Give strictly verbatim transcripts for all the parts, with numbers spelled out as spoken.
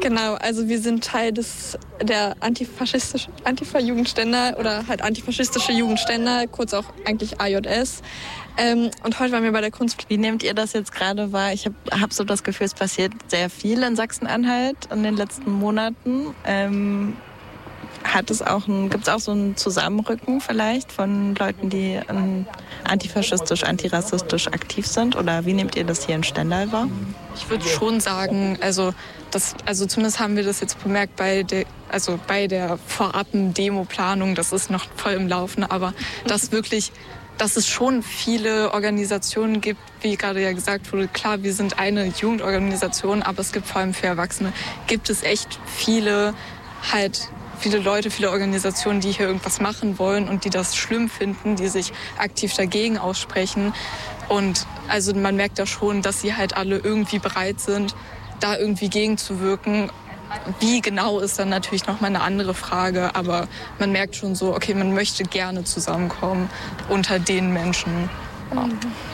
Genau, also wir sind Teil des der antifaschistischen Antifa-Jugendständer oder halt antifaschistische Jugendständer, kurz auch eigentlich A J S. Ähm, und heute waren wir bei der Kunst. Wie nehmt ihr das jetzt gerade wahr? Ich habe hab so das Gefühl, es passiert sehr viel in Sachsen-Anhalt in den letzten Monaten. Ähm, hat es auch ein, gibt es auch so ein Zusammenrücken vielleicht von Leuten, die ähm, antifaschistisch, antirassistisch aktiv sind? Oder wie nehmt ihr das hier in Stendal wahr? Ich würde schon sagen, also, das, also zumindest haben wir das jetzt bemerkt bei der, also bei der Vorab-Demo-Planung, das ist noch voll im Laufen, aber dass wirklich, dass es schon viele Organisationen gibt, wie gerade ja gesagt wurde, klar, wir sind eine Jugendorganisation, aber es gibt vor allem für Erwachsene, gibt es echt viele halt viele Leute, viele Organisationen, die hier irgendwas machen wollen und die das schlimm finden, die sich aktiv dagegen aussprechen. Und also man merkt da schon, dass sie halt alle irgendwie bereit sind, da irgendwie gegenzuwirken. Wie genau ist dann natürlich nochmal eine andere Frage, aber man merkt schon so, okay, man möchte gerne zusammenkommen unter den Menschen. Ja.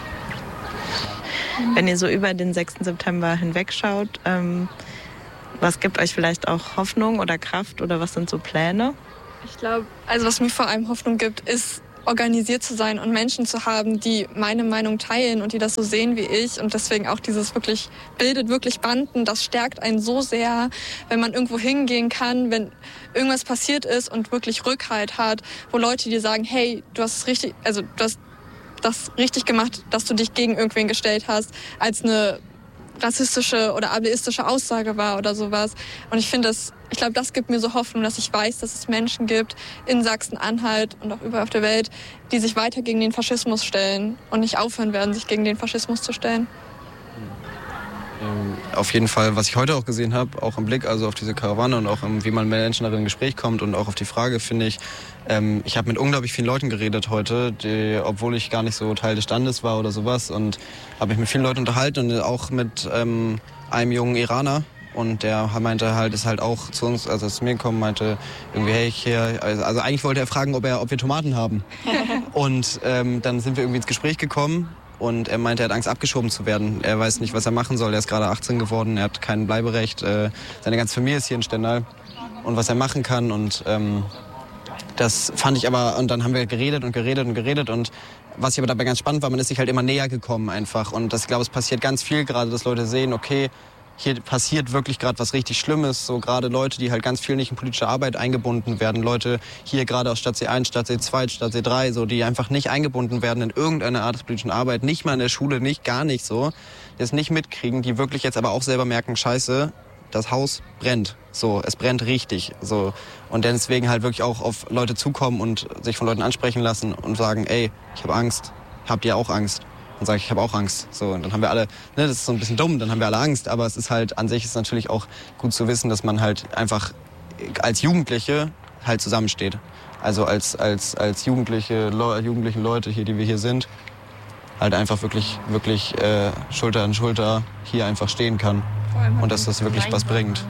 Wenn ihr so über den sechsten September hinwegschaut, ähm, was gibt euch vielleicht auch Hoffnung oder Kraft oder was sind so Pläne? Ich glaube, also was mir vor allem Hoffnung gibt, ist organisiert zu sein und Menschen zu haben, die meine Meinung teilen und die das so sehen wie ich. Und deswegen auch dieses wirklich, bildet wirklich Banden, das stärkt einen so sehr, wenn man irgendwo hingehen kann, wenn irgendwas passiert ist und wirklich Rückhalt hat, wo Leute dir sagen, hey, du hast es richtig, also du hast das richtig gemacht, dass du dich gegen irgendwen gestellt hast, als eine rassistische oder ableistische Aussage war oder sowas. Und ich finde das, ich glaube, das gibt mir so Hoffnung, dass ich weiß, dass es Menschen gibt in Sachsen-Anhalt und auch überall auf der Welt, die sich weiter gegen den Faschismus stellen und nicht aufhören werden, sich gegen den Faschismus zu stellen. Ähm, auf jeden Fall, was ich heute auch gesehen habe, auch im Blick also auf diese Karawane und auch im, wie man mit Menschen darin in Gespräch kommt und auch auf die Frage, finde ich, ähm, ich habe mit unglaublich vielen Leuten geredet heute, die, obwohl ich gar nicht so Teil des Standes war oder sowas, und habe mich mit vielen Leuten unterhalten und auch mit ähm, einem jungen Iraner. Und der meinte halt, ist halt auch zu uns, also zu mir gekommen, meinte irgendwie, hey, ich hier, also, also eigentlich wollte er fragen, ob, er, ob wir Tomaten haben. Und ähm, dann sind wir irgendwie ins Gespräch gekommen. Und er meinte, er hat Angst, abgeschoben zu werden. Er weiß nicht, was er machen soll. Er ist gerade achtzehn geworden, er hat kein Bleiberecht. Äh, seine ganze Familie ist hier in Stendal. Und was er machen kann. Und ähm, das fand ich aber, und dann haben wir geredet und geredet und geredet. Und was ich aber dabei ganz spannend war, man ist sich halt immer näher gekommen einfach. Und das, ich glaube, es passiert ganz viel gerade, dass Leute sehen, okay, hier passiert wirklich gerade was richtig Schlimmes. So gerade Leute, die halt ganz viel nicht in politische Arbeit eingebunden werden. Leute hier gerade aus Stadt C eins, Stadt C zwei, Stadt C drei, so, die einfach nicht eingebunden werden in irgendeine Art der politischen Arbeit. Nicht mal in der Schule, nicht, gar nicht so. Die es nicht mitkriegen, die wirklich jetzt aber auch selber merken, scheiße, das Haus brennt. So, es brennt richtig. So. Und deswegen halt wirklich auch auf Leute zukommen und sich von Leuten ansprechen lassen und sagen, ey, ich habe Angst. Habt ihr auch Angst? Und sage ich, ich habe auch Angst. So, und dann haben wir alle, ne, das ist so ein bisschen dumm, dann haben wir alle Angst, aber es ist halt, an sich ist natürlich auch gut zu wissen, dass man halt einfach als Jugendliche halt zusammensteht. Also als, als, als jugendliche, Le- jugendliche Leute hier, die wir hier sind, halt einfach wirklich, wirklich äh, Schulter an Schulter hier einfach stehen kann. Und dass das wirklich was bringt.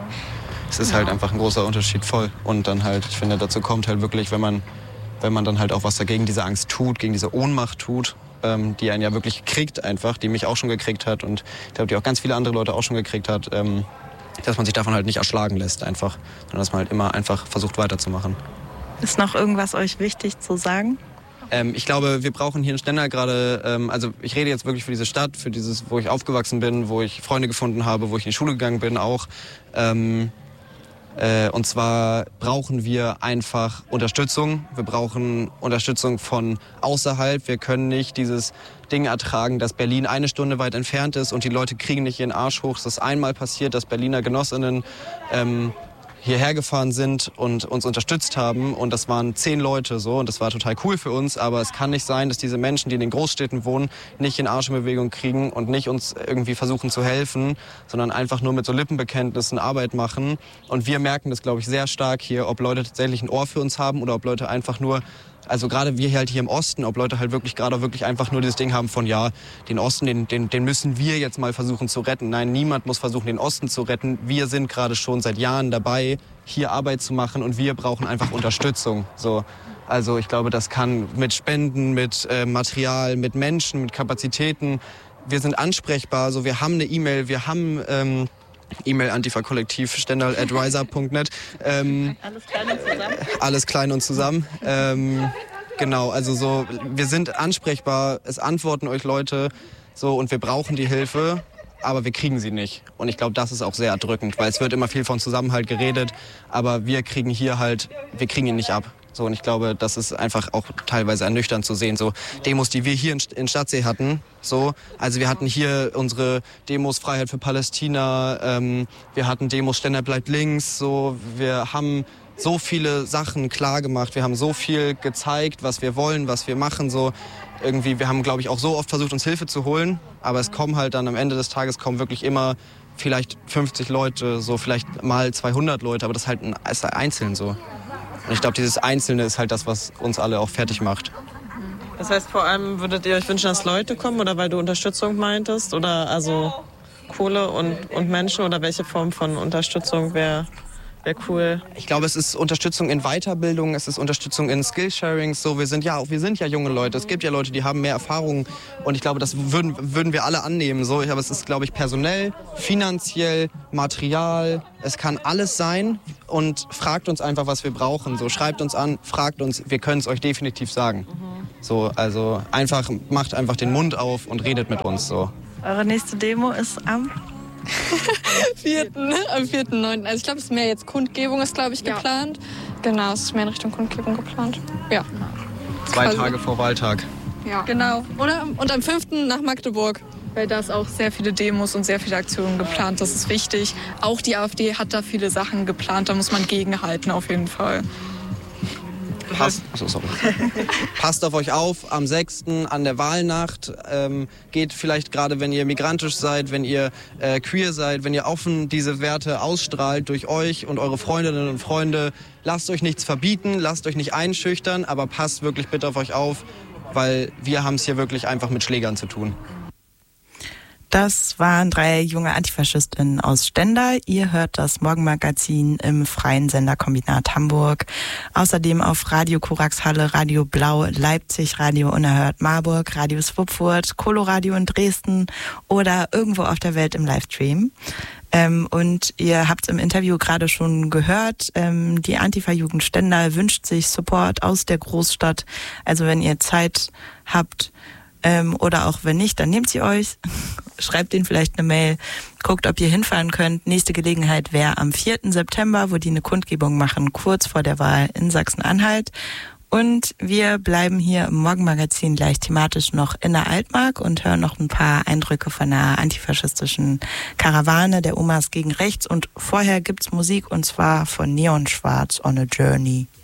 Es ist halt einfach ein großer Unterschied, voll. Und dann halt, ich finde, dazu kommt halt wirklich, wenn man, wenn man dann halt auch was dagegen diese Angst tut, gegen diese Ohnmacht tut, ähm, die einen ja wirklich kriegt einfach, die mich auch schon gekriegt hat und ich glaube, die auch ganz viele andere Leute auch schon gekriegt hat, ähm, dass man sich davon halt nicht erschlagen lässt einfach, sondern dass man halt immer einfach versucht weiterzumachen. Ist noch irgendwas euch wichtig zu sagen? Ähm, ich glaube, wir brauchen hier in Stendal gerade, ähm, also ich rede jetzt wirklich für diese Stadt, für dieses, wo ich aufgewachsen bin, wo ich Freunde gefunden habe, wo ich in die Schule gegangen bin auch. Ähm, Äh, und zwar brauchen wir einfach Unterstützung. Wir brauchen Unterstützung von außerhalb. Wir können nicht dieses Ding ertragen, dass Berlin eine Stunde weit entfernt ist und die Leute kriegen nicht ihren Arsch hoch. Es ist einmal passiert, dass Berliner Genossinnen ähm, hierher gefahren sind und uns unterstützt haben. Und das waren zehn Leute so und das war total cool für uns. Aber es kann nicht sein, dass diese Menschen, die in den Großstädten wohnen, nicht den Arsch in Bewegung kriegen und nicht uns irgendwie versuchen zu helfen, sondern einfach nur mit so Lippenbekenntnissen Arbeit machen. Und wir merken das, glaube ich, sehr stark hier, ob Leute tatsächlich ein Ohr für uns haben oder ob Leute einfach nur, also gerade wir halt hier im Osten, ob Leute halt wirklich gerade wirklich einfach nur dieses Ding haben von, ja, den Osten, den, den, den müssen wir jetzt mal versuchen zu retten. Nein, niemand muss versuchen, den Osten zu retten. Wir sind gerade schon seit Jahren dabei, hier Arbeit zu machen und wir brauchen einfach Unterstützung. So. Also ich glaube, das kann mit Spenden, mit äh, Material, mit Menschen, mit Kapazitäten. Wir sind ansprechbar, so, wir haben eine E-Mail, wir haben... Ähm, E-Mail antifa-kollektiv stendal at riser punkt net. Ähm, alles klein und zusammen? Alles klein und zusammen. Ähm, genau, also so, wir sind ansprechbar, es antworten euch Leute so und wir brauchen die Hilfe, aber wir kriegen sie nicht. Und ich glaube, das ist auch sehr erdrückend, weil es wird immer viel von Zusammenhalt geredet, aber wir kriegen hier halt, wir kriegen ihn nicht ab. So, und ich glaube, das ist einfach auch teilweise ernüchternd zu sehen. So Demos, die wir hier in, in Stadtsee hatten, so, also wir hatten hier unsere Demos Freiheit für Palästina, ähm, wir hatten Demos Stendal bleibt links, so, wir haben so viele Sachen klar gemacht, wir haben so viel gezeigt, was wir wollen, was wir machen, so irgendwie, wir haben, glaube ich, auch so oft versucht, uns Hilfe zu holen, aber es kommen halt dann am Ende des Tages kommen wirklich immer vielleicht fünfzig Leute, so vielleicht mal zweihundert Leute, aber das ist halt ein, ist einzeln so. Und ich glaube, dieses Einzelne ist halt das, was uns alle auch fertig macht. Das heißt, vor allem würdet ihr euch wünschen, dass Leute kommen oder weil du Unterstützung meintest? Oder also Kohle und, und Menschen oder welche Form von Unterstützung wäre wär cool? Ich glaube, es ist Unterstützung in Weiterbildung, es ist Unterstützung in Skillsharings. So, wir sind ja, wir sind ja junge Leute. Es gibt ja Leute, die haben mehr Erfahrung. Und ich glaube, das würden, würden wir alle annehmen. So, aber es ist, glaube ich, personell, finanziell, Material. Es kann alles sein. Und fragt uns einfach, was wir brauchen. So, schreibt uns an, fragt uns. Wir können es euch definitiv sagen. Mhm. So, also einfach macht einfach den Mund auf und redet mit uns. So. Eure nächste Demo ist am vierten Am vierten neunten Also ich glaube, es ist mehr jetzt Kundgebung ist, glaube ich, Ja. geplant. Genau, es ist mehr in Richtung Kundgebung geplant. Ja. Zwei Quasi. Tage vor Wahltag. Ja. Genau. Oder, und am fünften nach Magdeburg. Weil da ist auch sehr viele Demos und sehr viele Aktionen geplant. Das ist wichtig. Auch die AfD hat da viele Sachen geplant. Da muss man gegenhalten auf jeden Fall. Passt, achso, sorry. Passt auf euch auf am sechsten an der Wahlnacht. Ähm, geht vielleicht gerade, wenn ihr migrantisch seid, wenn ihr äh, queer seid, wenn ihr offen diese Werte ausstrahlt durch euch und eure Freundinnen und Freunde. Lasst euch nichts verbieten, lasst euch nicht einschüchtern, aber passt wirklich bitte auf euch auf, weil wir haben es hier wirklich einfach mit Schlägern zu tun. Das waren drei junge AntifaschistInnen aus Stendal. Ihr hört das Morgenmagazin im Freien Senderkombinat Hamburg. Außerdem auf Radio Korax Halle, Radio Blau Leipzig, Radio Unerhört Marburg, Radio Swupfurt, Coloradio in Dresden oder irgendwo auf der Welt im Livestream. Ähm, und ihr habt es im Interview gerade schon gehört, ähm, die Antifa-Jugend Stendal wünscht sich Support aus der Großstadt. Also wenn ihr Zeit habt, Ähm, oder auch wenn nicht, dann nehmt sie euch, schreibt denen vielleicht eine Mail, guckt, ob ihr hinfahren könnt. Nächste Gelegenheit wäre am vierten September, wo die eine Kundgebung machen, kurz vor der Wahl in Sachsen-Anhalt. Und wir bleiben hier im Morgenmagazin gleich thematisch noch in der Altmark und hören noch ein paar Eindrücke von einer antifaschistischen Karawane der Omas gegen Rechts. Und vorher gibt's Musik und zwar von Neon Schwarz on a Journey.